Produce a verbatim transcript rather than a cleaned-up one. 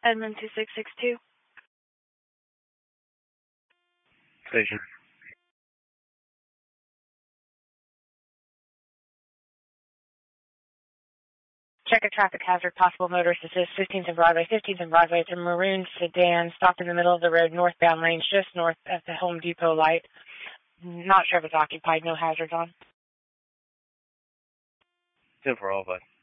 Edmund two six six two. Station. Check a traffic hazard, possible motorist assist, fifteenth and Broadway, fifteenth and Broadway. It's a maroon sedan stopped in the middle of the road, northbound lanes, just north at the Home Depot light. Not sure if it's occupied, no hazards on. ten for all, bud.